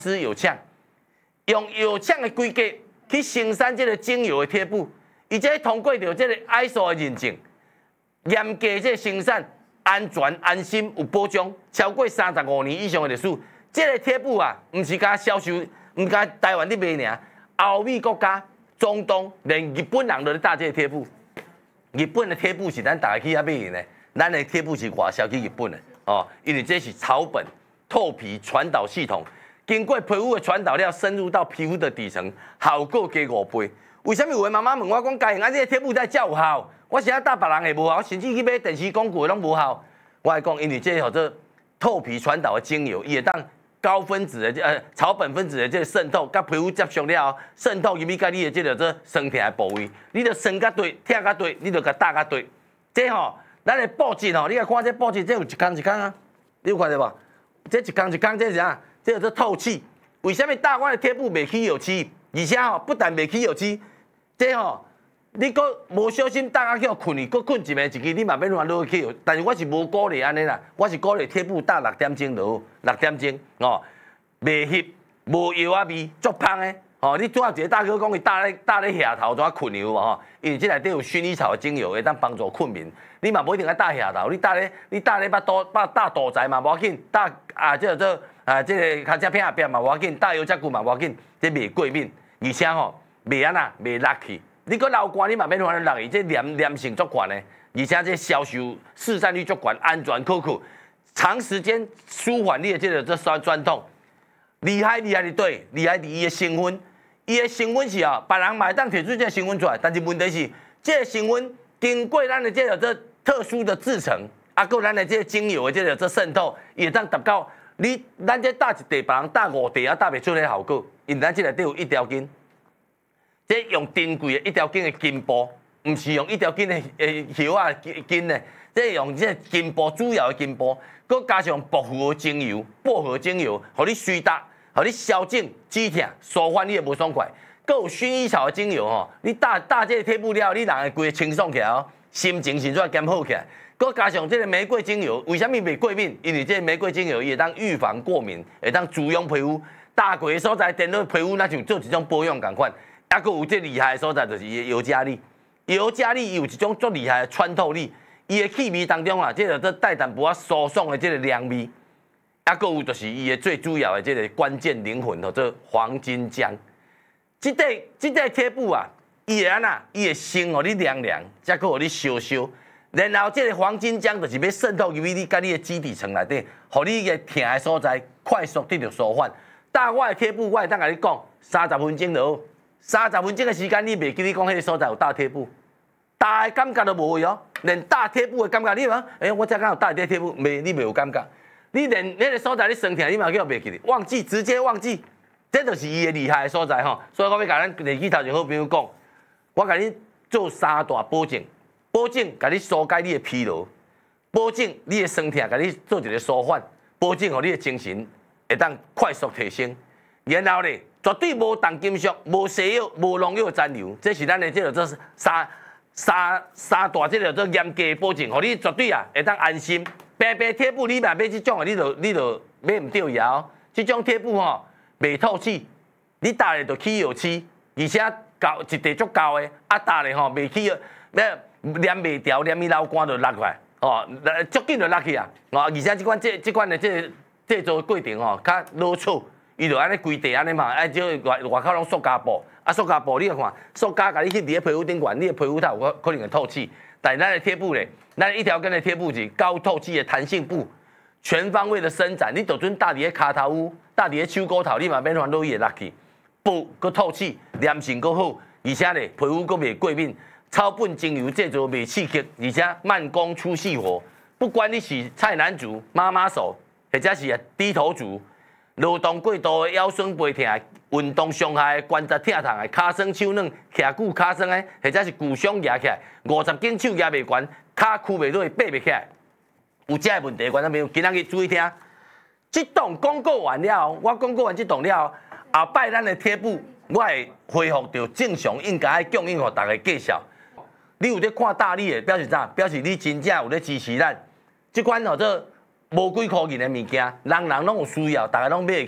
之有呛，用有呛的规格去生产这个精油的贴布，而且通过着这个 ISO 的认证，严格这个生产安全安心有保障，超过35年以上的历史。这个贴布啊，唔是甲销售，唔甲台湾咧卖尔，欧美国家、中东连日本人都咧搭这个贴布。日本的贴布是咱大家去遐买的呢，咱的贴布是外销去日本的哦，因为这是草本透皮传导系统，经过皮肤的传导料深入到皮肤的底层，效果加5倍。为什么有的妈妈问我讲，家用这个贴布才有效？我是要搭别人的无效，甚至去买电视广告的拢无效。我来讲，因为这叫做透皮传导的精油，伊会当高分子的草本分子的这个渗透，甲皮肤接触了后，渗透入去甲你的这个酸痛的部位，你就酸甲对，痛甲对，你就甲打甲对。这吼，咱的布质吼，你来看这布质，这有一工一工啊，你有看到无？这一工一工这是啥？这叫做透气。为什么大罐的贴布袂起油漆？而且吼，不但袂起油漆，这吼。你搁无小心搭去困去，搁困一暝一支，你嘛免乱落去油。但是我是无鼓励安尼啦，我是鼓励贴布搭6点钟就好，6点钟哦，袂翕，无药啊味，足芳的哦。你拄仔一个大哥讲伊搭咧下头怎啊困有无吼？因为这内底有薰衣草的精油，会当帮助困眠。你嘛无一定要搭下头，你搭咧搭肚臍嘛无要紧，搭这个脚趾片边嘛无要紧，搭腰脊骨嘛无要紧，这袂过敏，而且吼袂安那袂落去。你搁流汗，你嘛免烦恼落去，这黏性足悬的，而且这销售市占率足悬，安全可靠，长时间舒缓你的这酸痛。厉害伫对，厉害伫伊的成分，伊的成分是别人嘛会当摕出这成分出来，但是问题是，这个成分经过咱的这特殊的制成，搁咱的这精油的这渗透，伊会当达到咱这搭一地，别人搭5地搭袂出来效果，因为咱这内底有1条筋。这用珍贵的1条筋的金箔，唔是用1条筋的叶啊筋呢。这用这金箔主要的金箔，佮加上薄荷精油，互你舒达，互你消肿止痛，舒缓你的无爽快。佮有薰衣草的精油吼，你搭这个贴布了，你人会规个清爽起来哦，心情甚至减好起来。佮加上这个玫瑰精油，为什么袂过敏？因为这个玫瑰精油伊会当预防过敏，会当滋养皮肤。搭过的所在，电到皮肤那像做一种保养共款。还佫有最厉害的所在，就是伊的尤加利。尤加利有一种足厉害的穿透力，伊的气味当中啊，这个带淡薄仔舒爽的这个凉味。还佫有就是伊的最主要的这个关键灵魂，叫做黄金姜。这块贴布啊，伊会安那，伊会先互你凉凉，再佫互你烧烧，然后这个黄金姜就是要渗透入去你甲你的基底层内底，互你个痛的所在快速得到舒缓。搭我的贴布，我会当甲你讲，30分钟就好。30分钟的时间，你袂记你讲迄个所在有搭贴布，搭的感觉都无有哦，连搭贴布的感觉，你讲，我才敢有搭这贴布，你袂有感觉。你连那个所在你酸痛，你嘛叫袂记哩，忘记，直接忘记，这就是伊的厉害的所在吼。所以我要甲咱日记头前好朋友讲，我甲你做3大保证，甲你疏解你的疲劳，保证你的酸痛，甲你做一个舒缓，保证互你的精神会当快速提升，然后咧。绝对无重金属、无西药、无农药残留，这是咱的这个做三大这个做严格保证，互你绝对会当安心。白贴布你买这种的，你就买唔对呀哦。这种贴布吼袂透气，你搭咧就起油漆，而且高一地足高的，搭咧吼袂起油，黏袂掉，黏伊流汗就落来，哦，足紧就落去啊！而且这款的这做过程吼较老粗。伊就安尼规地安尼嘛，就外口拢塑胶布，塑胶布你看，塑胶甲你去伫咧皮肤顶管，你的皮肤它有可能会透气。但咱的贴布咧，咱1条根的贴布是高透气的弹性布，全方位的伸展，你就准搭伫咧骹头屋，搭伫咧手骨头，你嘛免烦恼伊会落去。布佮透气，粘性佮好，而且咧皮肤佮袂过敏，草本精油制作袂刺激，而且慢工出细活。不管你是菜篮族、妈妈手，或者是低头族。劳动过度的腰酸背痛、运动伤害的关节疼痛的、骹酸手软、徛久骹酸的，或者是骨伤压起来，50斤手压袂悬，骹屈袂落，爬袂起来，有这个问题，观众朋友今仔日注意听。这档广告完了后，我广告完这档了后，后摆咱的贴布，我会恢复到正常应该供应给大家介绍。你有咧看大力的，表示啥？表示你真正有咧支持咱。这款做无几块钱的物件，人人拢有需要，大家拢买得起，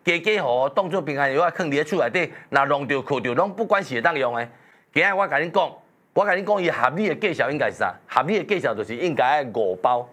加好当做平安药啊，放伫咧厝内底，若弄着靠着，拢不管是会当用的。今日我甲恁讲，伊合理的价钱应该是啥？合理的价钱就是应该5包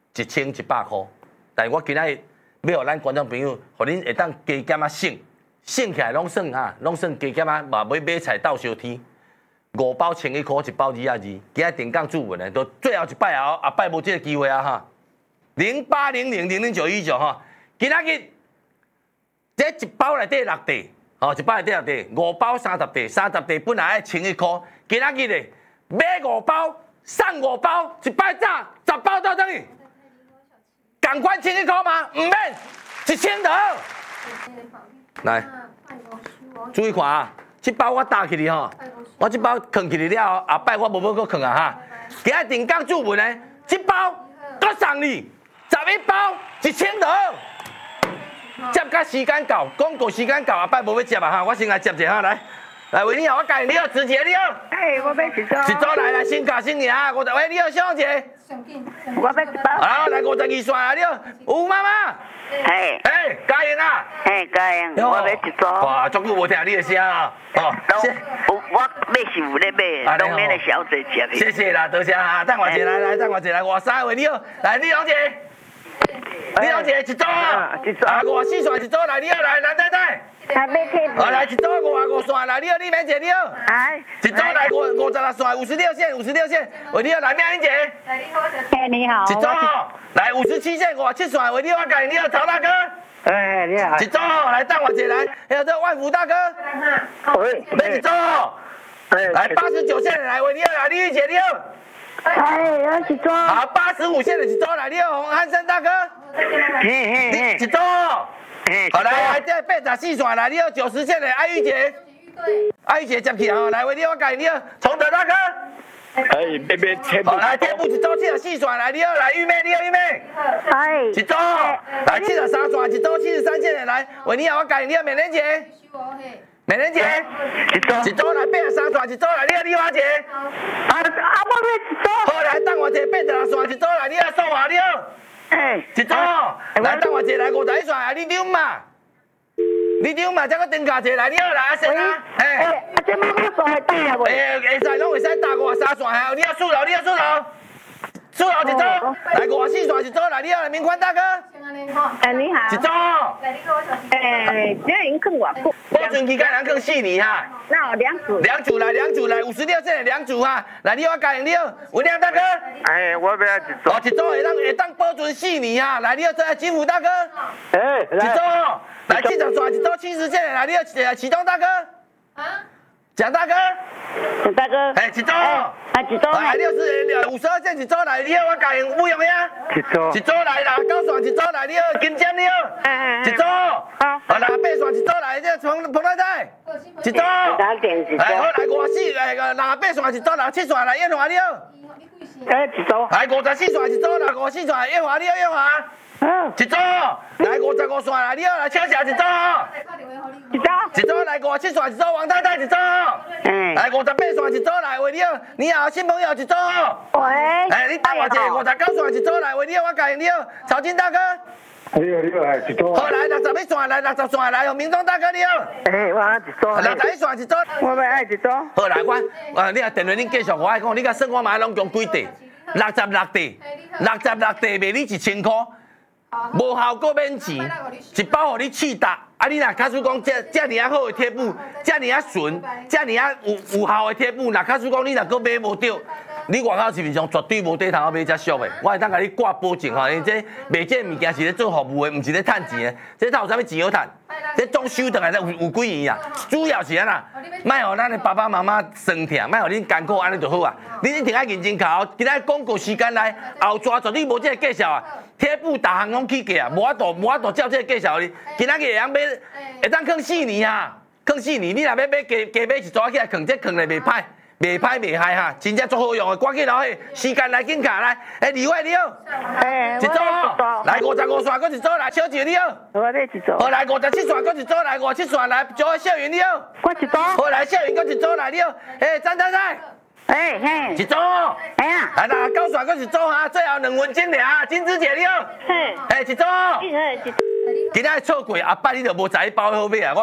1100块。但是我今日要互咱观众朋友，互恁会当加减啊省起来拢算哈，拢算加减啊，嘛买菜斗烧天。5包11块，1包2啊2。今日定岗注文的，都最后一摆后，后摆无这个机会啊哈。0800000919哈，今仔日这一包内底6袋，一包内底6袋，5包30袋，30袋本来要11块，今仔日咧买5包送5包，一摆早10包到等于，共款11块吗？唔免，1000多。来，注意看啊，这包我打起哩吼，我这包藏起哩了，后摆我无要搁藏啊哈。今仔定岗注文呢，这包搁送你11包1000多。接甲时间到，广告时间到，后摆无要接啊哈，我先来接者哈，来，维尼好，我教你好，直接你好。 我要一组。 一组来，先教先赢啊！50位你好，小姐。 我要一包。 好，来52线啊，你好，吴妈妈。 嘿。 嘿，嘉颖啊。 嘿，嘉颖，我要一组。 哇，足久无听你的声啊！哦， 我买是有咧买，当年的小姐接的。 谢谢啦，多谢啊！等我一下，来，等我一下，来53位你好，来李小姐。李小姐一组啊， 一组。 啊，54线一组来，你好，来蓝太太。 还没贴。 好，来一组55线来，你好李美姐你好。 哎。 一组来56线56线，喂你好来妙英姐。 嘿你好。 一组来57线57线，喂你好改你好曹大哥。 哎你好。 一组来等我一下来，还有这万福大哥。 喂。 来一组。来89线来，喂你好来李玉姐你好。 哎，我一组。 好85线的一组来，你好洪汉生大哥。 嘿。 一组。好来，这84线来，你好90线的艾玉姐。艾玉姐接起啊，来喂你好改你好崇德大哥。 哎，妹妹切不。 好来，天布一组74线来，你好来玉妹你好玉妹。 哎。 一组来73线一组73线的来，喂你好我改你好美莲姐。美莲姐。一组来83线一组来，你好丽华姐。 我要一组。 好来，等我一下86线一组来，你好宋华你好。一组来等我一下来51线啊，你丢嘛？你丢嘛？再搁登加一下来，你好来阿生啊。 这妈妈说会打啊？ 会使拢会使打53线啊，你好输了，你好输了。输了一组，来54线一组来，你好来明宽大哥。 哎你好。 一组。 这已经更外久。 保存期间人更4年哈。 那有2组。 2组来56线的2组哈，来你好嘉颖你好，文亮大哥。 哎，我要一组。 哦，一组会当保存4年哈，来你好再来金福大哥。 哎， 一组来70线一组70线的来你好启东大哥。啊？蒋大哥。 大哥。 哎，一组。 一组。 来52线一组来，你好我嘉颖不用呀。一组来啦，9线一组来，你好金江你好。一组。好啦，8线一组来，这彭太太。一组。哎，好来5468线一组来，7线来燕华你好。 一组。 来54线一组来54线燕华你好燕华。一组来55线来，你好来小霞一组。一组来57线一组王太太一组。来58线一组来，喂你好新朋友一组。 喂。 哎，你等我一下59线一组来，喂你好我嘉颖你好曹金大哥。 你好，一组。 好来61线来60线来，明忠大哥你好。 哎，我要一组。 61线一组。 我要爱一组。 好来你啊电话恁继续，我爱讲，你甲算我买拢共几地？66地卖你1000块。无效果免钱，一包互你试搭。啊，你若假使讲这尔啊好的贴布，这尔啊纯，这尔啊有效的贴布，若假使讲你若搁买无着，你外口市面上绝对无地通买遮俗的。我会当甲你挂保证吼，因这卖这物件是咧做服务的，毋是咧趁钱的。这有啥物钱好趁？这总收倒来有几元啊？主要是安啦，莫互咱的爸爸妈妈酸疼，莫互恁艰苦安尼就好啊。你一定要认真考，今仔广告时间来，后抓绝对无这个介绍啊。贴布大项拢起价啊，无法度照这个介绍你。今仔日会当买，会当放4年啊，放4年。你若要买加买一组起来放，这放来袂歹，袂歹哈，真正足好用的。赶紧落去，时间来紧卡来。哎，李伟你好，一组来55线，搁一组来小姐你好， 我要一组。 好来57线，搁一组来57线来，叫小云你好， 我一组。 好来小云搁一组来你好，哎张太太。 哎嘿， 一组， 哎呀， 来啦，9线搁一组哈，最后2分钟尔，金枝姐你好， 嘿， 哎一组， 一组。 今仔错过阿伯，你就无知包好买啊！我